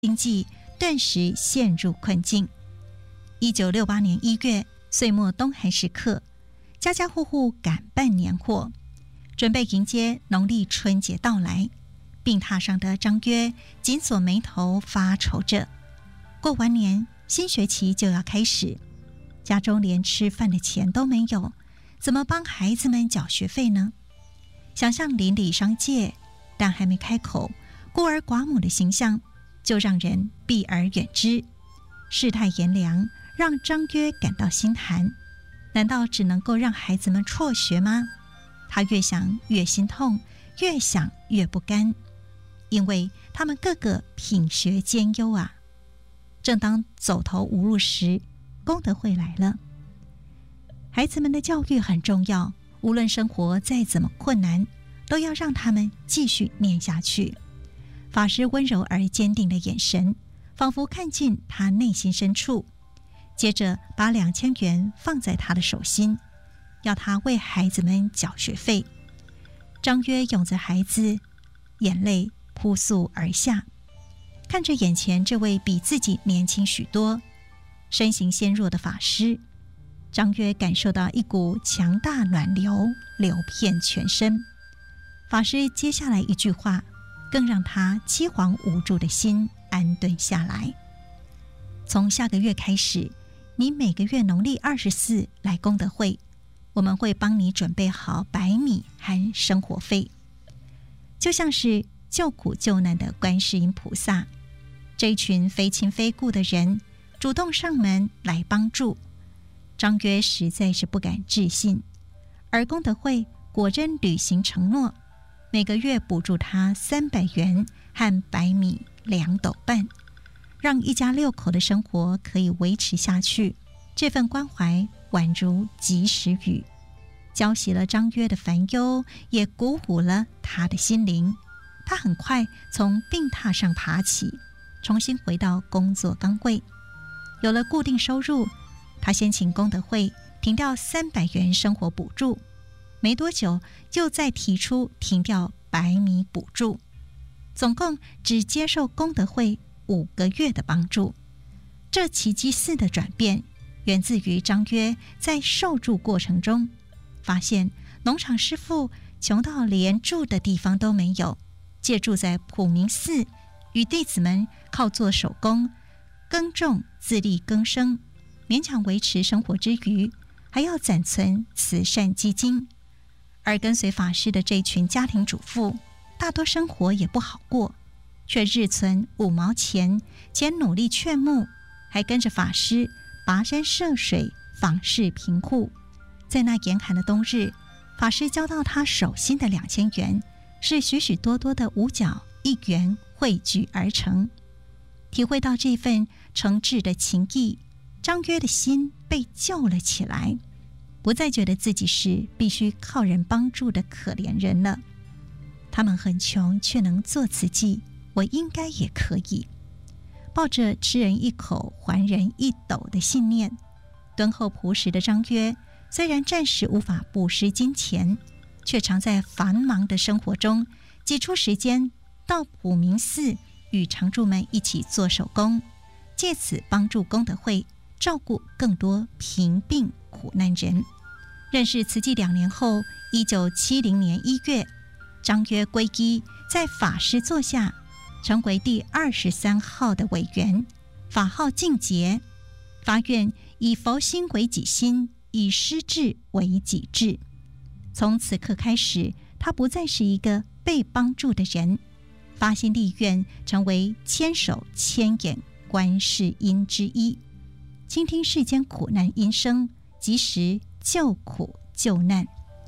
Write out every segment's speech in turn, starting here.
经济顿时陷入困境。1968年1月，岁末冬寒时刻，家家户户赶办年货，准备迎接农历春节到来。病榻上的张约紧锁眉头，发愁着。过完年，新学期就要开始，家中连吃饭的钱都没有，怎么帮孩子们缴学费呢？想向邻里商借，但还没开口，孤儿寡母的形象就让人避而远之。世态炎凉让张约感到心寒，难道只能够让孩子们辍学吗？他越想越心痛，越想越不甘，因为他们个个品学兼优啊。正当走投无路时，功德会来了。孩子们的教育很重要，无论生活再怎么困难，都要让他们继续念下去。法师温柔而坚定的眼神，仿佛看进他内心深处，接着把2000元放在他的手心，要他为孩子们缴学费。张约拥着孩子，眼泪扑簌而下，看着眼前这位比自己年轻许多、身形纤弱的法师，张约感受到一股强大暖流流遍全身。法师接下来一句话，更让他凄惶无助的心安顿下来。从下个月开始，你每个月农历24来功德会，我们会帮你准备好白米和生活费。就像是救苦救难的观世音菩萨，这一群非亲非故的人主动上门来帮助，张约实在是不敢置信。而功德会果真履行承诺，每个月补助他300元和白米2斗半，让一家6口的生活可以维持下去。这份关怀宛如及时雨，浇熄了张约的烦忧，也鼓舞了他的心灵。他很快从病榻上爬起，重新回到工作岗位。有了固定收入，他先请功德会停掉300元生活补助，没多久又再提出停掉白米补助，总共只接受功德会5个月的帮助。这奇迹似的转变，源自于张约在受助过程中发现农场师傅穷到连住的地方都没有，借住在普明寺，与弟子们靠做手工耕种自力更生，勉强维持生活之余，还要攒存慈善基金。而跟随法师的这群家庭主妇，大多生活也不好过，却日存5毛钱，且努力劝募，还跟着法师跋山涉水访视贫户。在那严寒的冬日，法师交到他手心的2000元，是许许多多的5角1元汇聚而成。体会到这份诚挚的情谊，张约的心被救了起来，不再觉得自己是必须靠人帮助的可怜人了。他们很穷，却能做慈济，我应该也可以。抱着吃人一口还人一斗的信念，敦厚朴实的张约虽然暂时无法布施金钱，却常在繁忙的生活中挤出时间到普明寺与常住们一起做手工，借此帮助功德会照顾更多贫病苦难人。认识慈济2年后，1970年1月，张约皈依，在法师座下成为第23号的委员，法号净节，发愿以佛心为己心，以师智为己智。从此刻开始，他不再是一个被帮助的人，发心立愿成为千手千眼观世音之一，倾听世间苦难音声，及时救苦救难。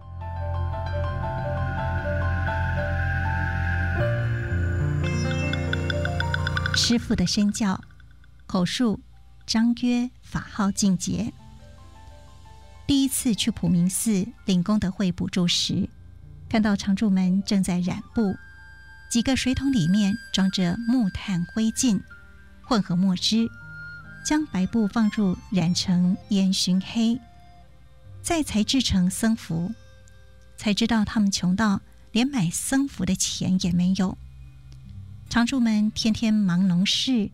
师父的身教，口述张约，法号净节。第一次去普明寺领功德会补助时，看到常住们正在染布，几个水桶里面装着木炭灰烬，混合墨汁，将白布放入染成烟熏黑，再裁制成僧服。才知道他们穷到连买僧服的钱也没有。 常住们天天忙农事，